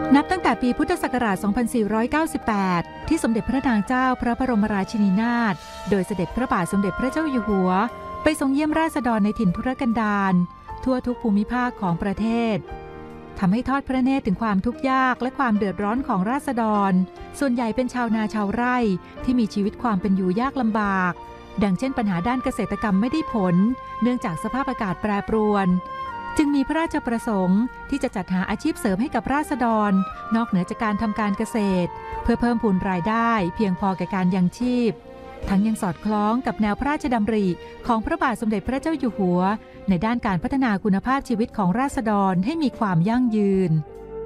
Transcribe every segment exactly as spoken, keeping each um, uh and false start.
นับตั้งแต่ปีพุทธศักราช สองพันสี่ร้อยเก้าสิบแปด ที่สมเด็จพระนางเจ้าพระบรมราชินีนาถโดยเสด็จพระบาทสมเด็จพระเจ้าอยู่หัวไปทรงเยี่ยมราษฎรในถิ่นทุรกันดารทั่วทุกภูมิภาคของประเทศทำให้ทอดพระเนตรถึงความทุกข์ยากและความเดือดร้อนของราษฎรส่วนใหญ่เป็นชาวนาชาวไร่ที่มีชีวิตความเป็นอยู่ยากลำบากดังเช่นปัญหาด้านเกษตรกรรมไม่ได้ผลเนื่องจากสภาพอากาศแปรปรวนจึงมีพระราชประสงค์ที่จะจัดหาอาชีพเสริมให้กับราษฎรนอกเหนือจากการทำการเกษตรเพื่อเพิ่มพูนรายได้เพียงพอแก่การยังชีพทั้งยังสอดคล้องกับแนวพระราชดำริของพระบาทสมเด็จพระเจ้าอยู่หัวในด้านการพัฒนาคุณภาพชีวิตของราษฎรให้มีความยั่งยืน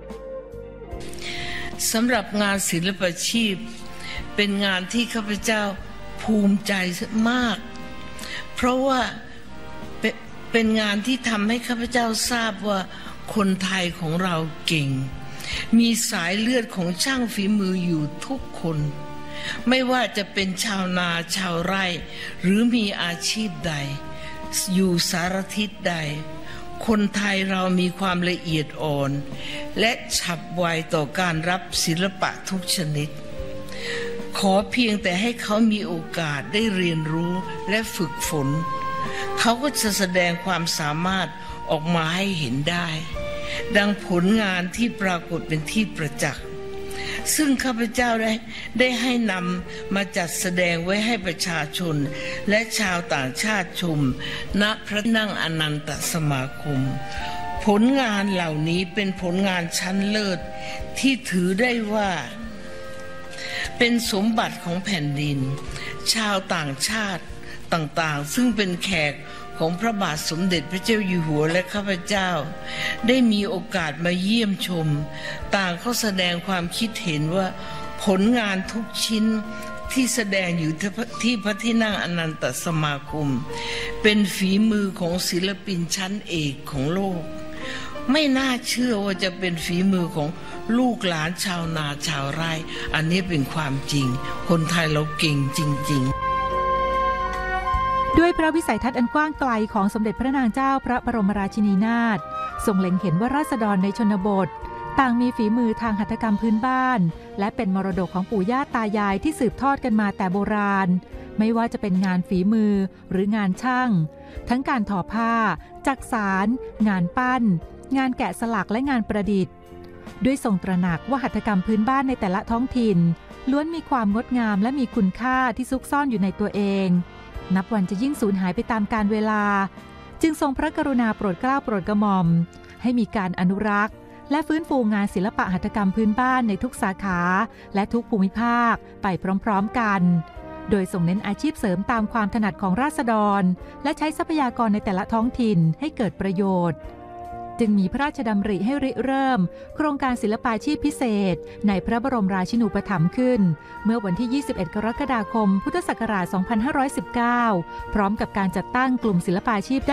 สำหรับงานศิลปาชีพเป็นงานที่ข้าพเจ้าภูมิใจมากเพราะว่าเป็นงานที่ทำให้ข้าพเจ้าทราบว่าคนไทยของเราเก่งมีสายเลือดของช่างฝีมืออยู่ทุกคนไม่ว่าจะเป็นชาวนาชาวไร่หรือมีอาชีพใดอยู่สารทิศใดคนไทยเรามีความละเอียดอ่อนและฉับไวต่อการรับศิลปะทุกชนิดขอเพียงแต่ให้เขามีโอกาสได้เรียนรู้และฝึกฝนเขาก็จะแสดงความสามารถออกมาให้เห็นได้ดังผลงานที่ปรากฏเป็นที่ประจักษ์ซึ่งข้าพเจ้าได้ได้ให้นำมาจัดแสดงไว้ให้ประชาชนและชาวต่างชาติชมณพระนั่งอนันตสมาคมผลงานเหล่านี้เป็นผลงานชั้นเลิศที่ถือได้ว่าเป็นสมบัติของแผ่นดินชาวต่างชาติต่างๆซึ่งเป็นแขกของพระบาทสมเด็จพระเจ้าอยู่หัวและข้าพเจ้าได้มีโอกาสมาเยี่ยมชมต่างเขาแสดงความคิดเห็นว่าผลงานทุกชิ้นที่แสดงอยู่ที่พระที่นั่งอนันตสมาคมเป็นฝีมือของศิลปินชั้นเอกของโลกไม่น่าเชื่อว่าจะเป็นฝีมือของลูกหลานชาวนาชาวไร่อันนี้เป็นความจริงคนไทยเราเก่งจริงๆด้วยพระวิสัยทัศน์อันกว้างไกลของสมเด็จพระนางเจ้าพระบรมราชินีนาถทรงเล็งเห็นว่าราษฎรในชนบทต่างมีฝีมือทางหัตถกรรมพื้นบ้านและเป็นมรดกของปู่ย่าตายายที่สืบทอดกันมาแต่โบราณไม่ว่าจะเป็นงานฝีมือหรืองานช่างทั้งการทอผ้าจักสาน งานปั้นงานแกะสลักและงานประดิษฐ์ด้วยทรงตระหนักว่าหัตถกรรมพื้นบ้านในแต่ละท้องถิ่นล้วนมีความงดงามและมีคุณค่าที่ซุกซ่อนอยู่ในตัวเองนับวันจะยิ่งสูญหายไปตามกาลเวลาจึงทรงพระกรุณาโปรดเกล้าโปรดกระหม่อมให้มีการอนุรักษ์และฟื้นฟูงานศิลปะหัตถกรรมพื้นบ้านในทุกสาขาและทุกภูมิภาคไปพร้อมๆกันโดยทรงเน้นอาชีพเสริมตามความถนัดของราษฎรและใช้ทรัพยากรในแต่ละท้องถิ่นให้เกิดประโยชน์จึงมีพระราชดำริให้ริเริ่มโครงการศิลปาชีพพิเศษในพระบรมราชินูปถัมภ์ขึ้นเมื่อวันที่ ยี่สิบเอ็ด กรกฎาคม พุทธศักราช สองพันห้าร้อยสิบเก้า พร้อมกับการจัดตั้งกลุ่มศิลปาชีพ